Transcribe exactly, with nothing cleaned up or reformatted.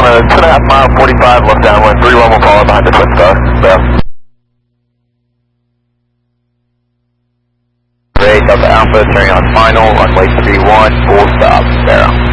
a two and a half mile, forty-five, left downwind, three one will follow behind the Twin Star. Barrel. Great, Delta Alpha, turning on final, runway three one, full stop, Barrel.